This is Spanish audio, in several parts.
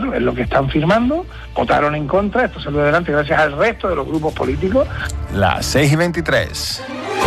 bueno, es lo que están firmando, votaron en contra, esto salió adelante gracias al resto de los grupos políticos. Las 6:23.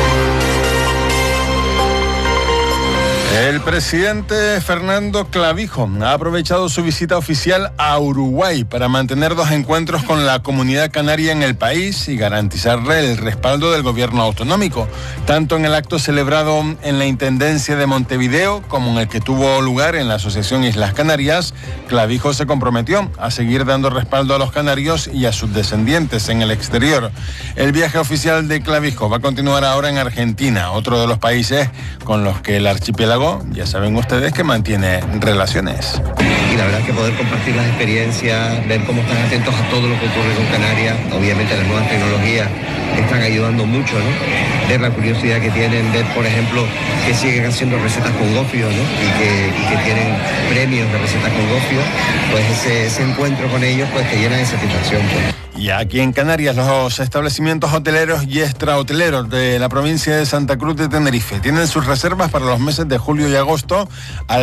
El presidente Fernando Clavijo ha aprovechado su visita oficial a Uruguay para mantener 2 encuentros con la comunidad canaria en el país y garantizarle el respaldo del gobierno autonómico, tanto en el acto celebrado en la Intendencia de Montevideo como en el que tuvo lugar en la Asociación Islas Canarias. Clavijo se comprometió a seguir dando respaldo a los canarios y a sus descendientes en el exterior. El viaje oficial de Clavijo va a continuar ahora en Argentina, otro de los países con los que el archipiélago, ya saben ustedes, que mantiene relaciones. Y la verdad es que poder compartir las experiencias, ver cómo están atentos a todo lo que ocurre con Canarias, obviamente las nuevas tecnologías están ayudando mucho, ¿no? Ver la curiosidad que tienen, ver, por ejemplo, que siguen haciendo recetas con gofio, ¿no? Y que tienen premios de recetas con gofio, pues ese encuentro con ellos pues te llena de satisfacción, pues. Y aquí en Canarias, los establecimientos hoteleros y extrahoteleros de la provincia de Santa Cruz de Tenerife tienen sus reservas para los meses de julio y agosto al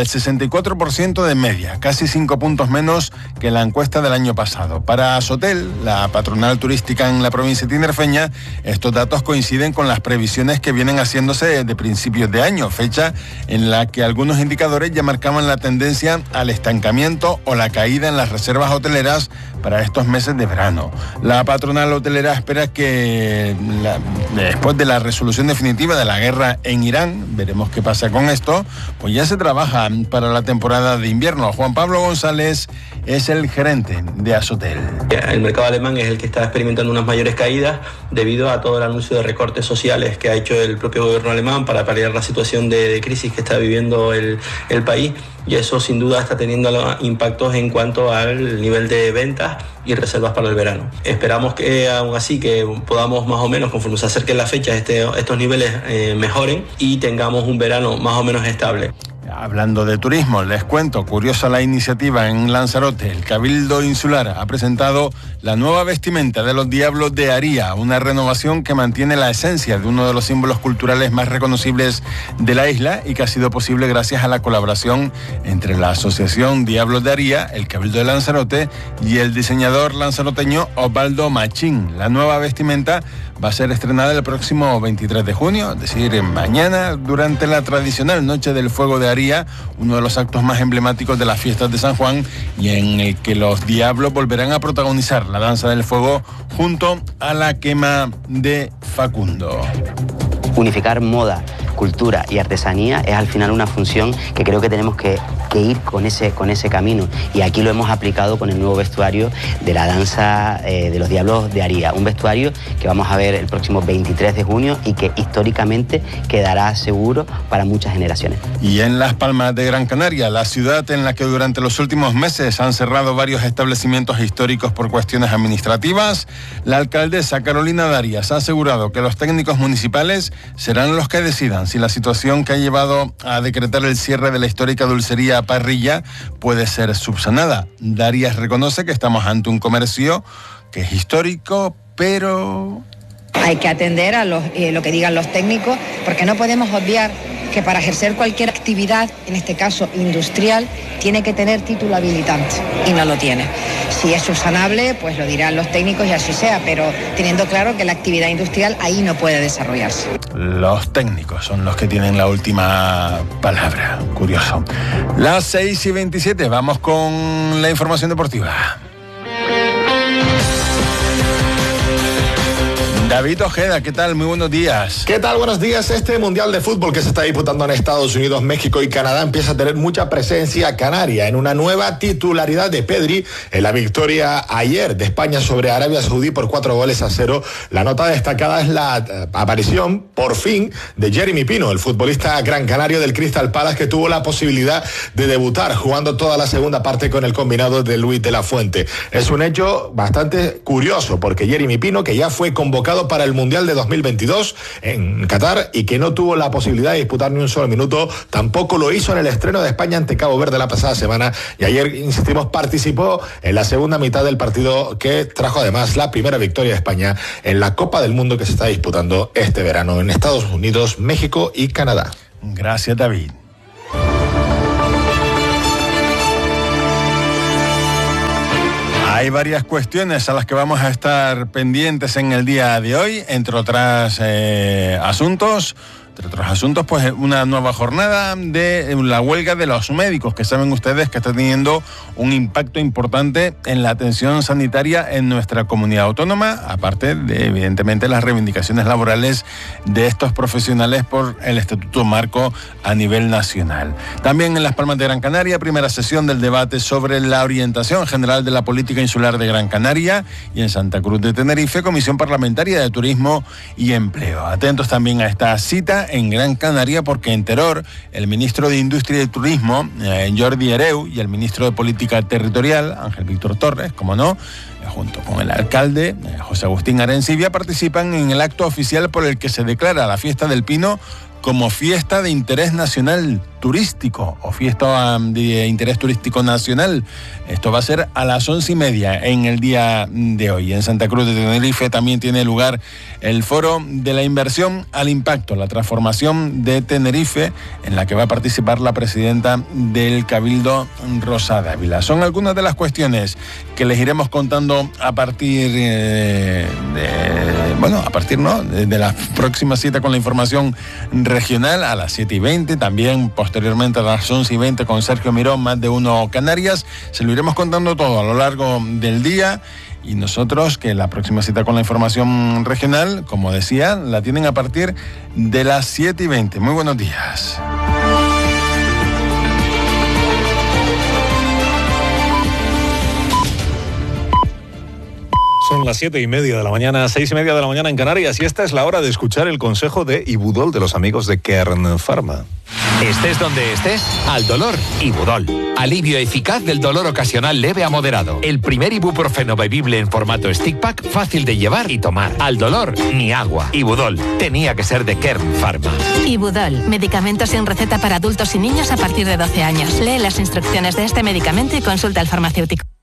64% de media, casi 5 puntos menos que la encuesta del año pasado. Para Asotel, la patronal turística en la provincia tinerfeña, estos datos coinciden con las previsiones que vienen haciéndose de principios de año, fecha en la que algunos indicadores ya marcaban la tendencia al estancamiento o la caída en las reservas hoteleras para estos meses de verano. La patronal hotelera espera que después de la resolución definitiva de la guerra en Irán, veremos qué pasa con esto, pues ya se trabaja para la temporada de invierno. Juan Pablo González es el gerente de Asotel. El mercado alemán es el que está experimentando unas mayores caídas debido a todo el anuncio de recortes sociales que ha hecho el propio gobierno alemán para paliar la situación de crisis que está viviendo el país, y eso sin duda está teniendo impactos en cuanto al nivel de ventas y reservas para el verano. Esperamos que aún así que podamos más o menos, conforme se acerquen las fechas, estos niveles mejoren y tengamos un verano más o menos estable. Hablando de turismo, les cuento, curiosa la iniciativa en Lanzarote. El Cabildo Insular ha presentado la nueva vestimenta de los Diablos de Aría, una renovación que mantiene la esencia de uno de los símbolos culturales más reconocibles de la isla y que ha sido posible gracias a la colaboración entre la Asociación Diablos de Aría, el Cabildo de Lanzarote y el diseñador lanzaroteño Osvaldo Machín. La nueva vestimenta va a ser estrenada el próximo 23 de junio, es decir, mañana, durante la tradicional Noche del Fuego de Aría, uno de los actos más emblemáticos de las fiestas de San Juan, y en el que los Diablos volverán a protagonizar la danza del fuego junto a la quema de Facundo. Unificar moda, cultura y artesanía es al final una función que creo que tenemos que ir con ese camino, y aquí lo hemos aplicado con el nuevo vestuario de la danza de los Diablos de Aría, un vestuario que vamos a ver el próximo 23 de junio y que históricamente quedará seguro para muchas generaciones. Y en Las Palmas de Gran Canaria, la ciudad en la que durante los últimos meses han cerrado varios establecimientos históricos por cuestiones administrativas, la alcaldesa Carolina Darias ha asegurado que los técnicos municipales serán los que decidan si la situación que ha llevado a decretar el cierre de la histórica dulcería Parrilla puede ser subsanada. Darias reconoce que estamos ante un comercio que es histórico, pero hay que atender a lo que digan los técnicos, porque no podemos obviar que para ejercer cualquier actividad, en este caso industrial, tiene que tener título habilitante, y no lo tiene. Si es subsanable, pues lo dirán los técnicos y así sea, pero teniendo claro que la actividad industrial ahí no puede desarrollarse. Los técnicos son los que tienen la última palabra. Curioso. Las 6:27, vamos con la información deportiva. David Ojeda, ¿qué tal? Muy buenos días. ¿Qué tal? Buenos días. Este Mundial de Fútbol que se está disputando en Estados Unidos, México y Canadá empieza a tener mucha presencia canaria en una nueva titularidad de Pedri en la victoria ayer de España sobre Arabia Saudí por 4-0. La nota destacada es la aparición, por fin, de Jeremy Pino, el futbolista gran canario del Crystal Palace, que tuvo la posibilidad de debutar jugando toda la segunda parte con el combinado de Luis de la Fuente. Es un hecho bastante curioso porque Jeremy Pino, que ya fue convocado para el Mundial de 2022 en Qatar y que no tuvo la posibilidad de disputar ni un solo minuto, tampoco lo hizo en el estreno de España ante Cabo Verde la pasada semana, y ayer, insistimos, participó en la segunda mitad del partido que trajo además la primera victoria de España en la Copa del Mundo que se está disputando este verano en Estados Unidos, México y Canadá. Gracias, David. Hay varias cuestiones a las que vamos a estar pendientes en el día de hoy, entre otros asuntos, pues una nueva jornada de la huelga de los médicos, que saben ustedes que está teniendo un impacto importante en la atención sanitaria en nuestra comunidad autónoma, aparte de, evidentemente, las reivindicaciones laborales de estos profesionales por el Estatuto Marco a nivel nacional. También en Las Palmas de Gran Canaria, primera sesión del debate sobre la orientación general de la política insular de Gran Canaria, y en Santa Cruz de Tenerife, Comisión Parlamentaria de Turismo y Empleo. Atentos también a esta cita en Gran Canaria, porque en Teror el ministro de Industria y Turismo, Jordi Hereu, y el ministro de Política Territorial, Ángel Víctor Torres, como no, junto con el alcalde, José Agustín Arencibia, participan en el acto oficial por el que se declara la Fiesta del Pino como fiesta de interés nacional turístico o fiesta de interés turístico nacional. Esto va a ser a las 11:30 en el día de hoy. En Santa Cruz de Tenerife también tiene lugar el foro de la inversión al impacto, la transformación de Tenerife, en la que va a participar la presidenta del Cabildo, Rosa Dávila. Son algunas de las cuestiones que les iremos contando a partir de la próxima cita con la información regional a las 7:20, también posteriormente a las 11:20 con Sergio Mirón, Más de Uno Canarias. Se lo iremos contando todo a lo largo del día, y nosotros, que la próxima cita con la información regional, como decía, la tienen a partir de las 7:20. Muy buenos días. Son las 7:30 de la mañana, 6:30 de la mañana en Canarias, y esta es la hora de escuchar el consejo de Ibudol, de los amigos de Kern Pharma. Estés donde estés, al dolor, Ibudol. Alivio eficaz del dolor ocasional leve a moderado. El primer ibuprofeno bebible en formato stick pack, fácil de llevar y tomar. Al dolor, ni agua. Ibudol, tenía que ser de Kern Pharma. Ibudol, medicamento sin receta para adultos y niños a partir de 12 años. Lee las instrucciones de este medicamento y consulta al farmacéutico.